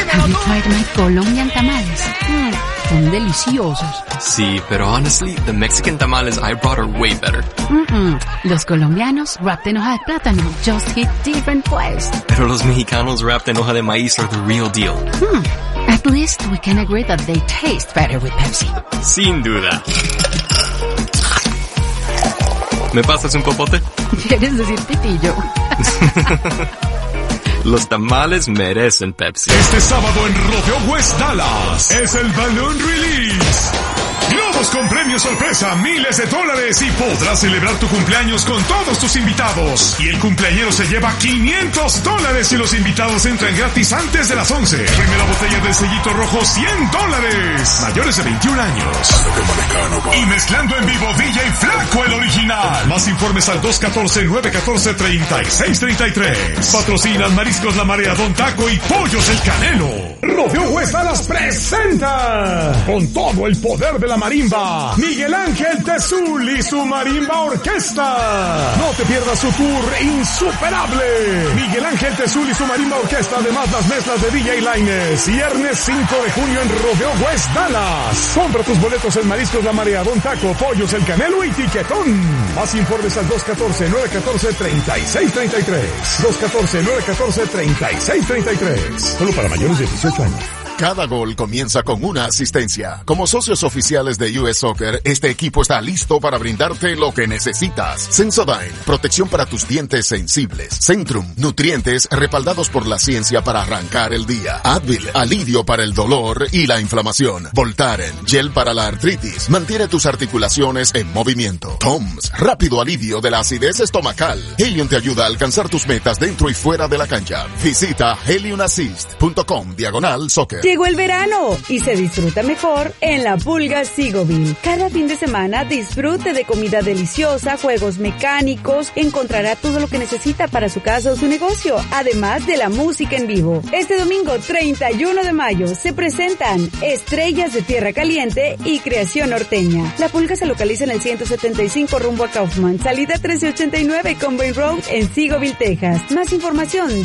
Have you tried my Colombian tamales? Son deliciosos. Sí, pero honestly, the Mexican tamales I brought are way better. Los colombianos wrapped en hoja de plátano just hit different place. Pero los mexicanos wrapped en hoja de maíz are the real deal. At least we can agree that they taste better with Pepsi. Sin duda. ¿Me pasas un popote? ¿Quieres decir pitillo? Los tamales merecen Pepsi. Este sábado en Rodeo West Dallas es el Balloon Release. Globos con premios sorpresa, miles de dólares y podrás celebrar tu cumpleaños con todos tus invitados. Y el cumpleañero se lleva $500 y los invitados entran gratis antes de las 11. Primera botella del sellito rojo, $100. Mayores de 21 años. Y mezclando en vivo DJ Flaco, el original. Más informes al 214-914-3633. Patrocinan Mariscos La Marea, Don Taco y Pollos El Canelo. Rodeo West Dallas presenta con todo el poder de la marimba, Miguel Ángel Tezul y su Marimba Orquesta. No te pierdas su tour insuperable. Miguel Ángel Tezul y su Marimba Orquesta, además las mezclas de DJ Lainez. Viernes 5 de junio en Rodeo West Dallas. Compra tus boletos en Mariscos La Marea, Don Taco, Pollos El Canelo y Tiquetón. Más informes al 214-914-3633. 214-914-3633. Solo para mayores de 18 años. Cada gol comienza con una asistencia. Como socios oficiales de US Soccer, este equipo está listo para brindarte lo que necesitas. Sensodyne, protección para tus dientes sensibles. Centrum, nutrientes respaldados por la ciencia para arrancar el día. Advil, alivio para el dolor y la inflamación. Voltaren, gel para la artritis, mantiene tus articulaciones en movimiento. Toms, rápido alivio de la acidez estomacal. Helium te ayuda a alcanzar tus metas dentro y fuera de la cancha. Visita heliumassist.com/soccer. Llegó el verano y se disfruta mejor en La Pulga Seagoville. Cada fin de semana disfrute de comida deliciosa, juegos mecánicos, encontrará todo lo que necesita para su casa o su negocio, además de la música en vivo. Este domingo 31 de mayo se presentan Estrellas de Tierra Caliente y Creación Norteña. La Pulga se localiza en el 175 rumbo a Kaufman, salida 1389 Convoy Road en Seagoville, Texas. Más información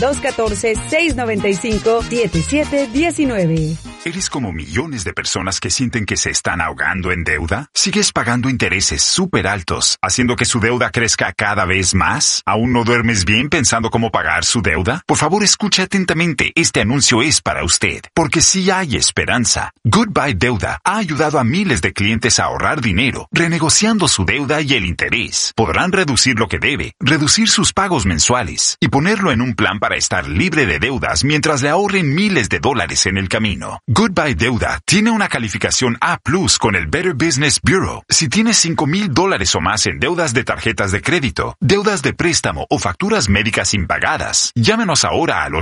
214-695-7719. ¿Eres como millones de personas que sienten que se están ahogando en deuda? ¿Sigues pagando intereses súper altos, haciendo que su deuda crezca cada vez más? ¿Aún no duermes bien pensando cómo pagar su deuda? Por favor, escuche atentamente. Este anuncio es para usted, porque sí hay esperanza. Goodbye Deuda ha ayudado a miles de clientes a ahorrar dinero, renegociando su deuda y el interés. Podrán reducir lo que debe, reducir sus pagos mensuales y ponerlo en un plan para estar libre de deudas mientras le ahorren miles de dólares en el camino. Goodbye Deuda tiene una calificación A+ con el Better Business Bureau. Si tienes $5,000 o más en deudas de tarjetas de crédito, deudas de préstamo o facturas médicas impagadas, llámenos ahora al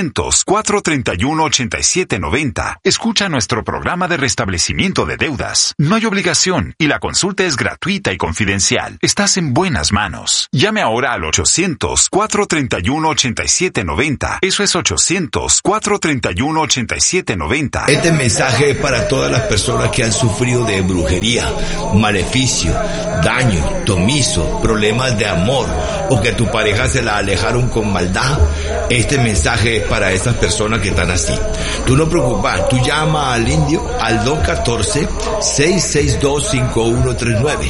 800-431-8790. Escucha nuestro programa de restablecimiento de deudas. No hay obligación y la consulta es gratuita y confidencial. Estás en buenas manos. Llame ahora al 800-431-8790. Eso es 800-431-8790. Este mensaje es para todas las personas que han sufrido de brujería, maleficio, daño, tomizo, problemas de amor o que a tu pareja se la alejaron con maldad. Este mensaje es para esas personas que están así. Tú no preocupas, tú llama al indio al 214-662-5139.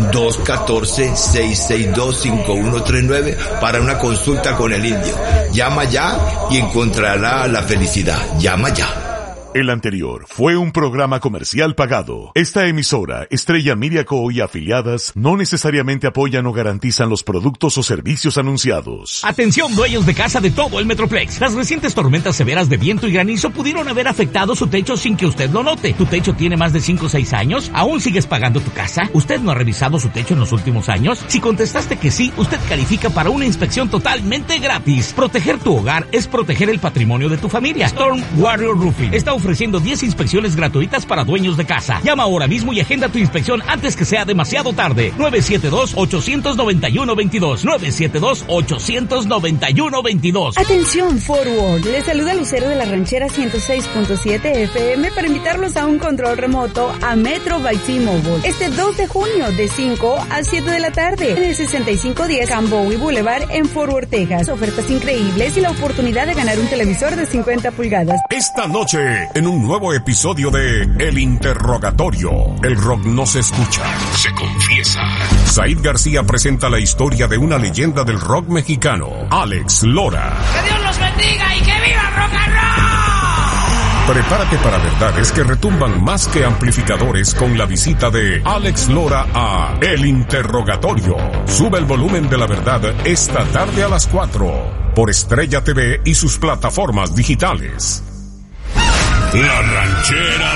214-662-5139 para una consulta con el indio. Llama ya y encontrará la felicidad. Llama ya. El anterior fue un programa comercial pagado. Esta emisora, Estrella Media Co. y afiliadas, no necesariamente apoyan o garantizan los productos o servicios anunciados. Atención, dueños de casa de todo el Metroplex. Las recientes tormentas severas de viento y granizo pudieron haber afectado su techo sin que usted lo note. ¿Tu techo tiene más de 5 o 6 años? ¿Aún sigues pagando tu casa? ¿Usted no ha revisado su techo en los últimos años? Si contestaste que sí, usted califica para una inspección totalmente gratis. Proteger tu hogar es proteger el patrimonio de tu familia. Storm Warrior Roofing está ofreciendo ofreciendo 10 inspecciones gratuitas para dueños de casa. Llama ahora mismo y agenda tu inspección antes que sea demasiado tarde. 972-891-22. 972-891-22. Atención, Forward. Les saluda Lucero de la Ranchera 106.7 FM para invitarlos a un control remoto a Metro by T-Mobile este 2 de junio de 5 a 7 de la tarde en el 6510 Cambowie Boulevard en Forward, Texas. Ofertas increíbles y la oportunidad de ganar un televisor de 50 pulgadas. Esta noche, en un nuevo episodio de El Interrogatorio, el rock no se escucha, se confiesa. Said García presenta la historia de una leyenda del rock mexicano, Alex Lora. ¡Que Dios los bendiga y que viva rock and roll! Prepárate para verdades que retumban más que amplificadores con la visita de Alex Lora a El Interrogatorio. Sube el volumen de la verdad esta tarde a las 4 por Estrella TV y sus plataformas digitales. La Ranchera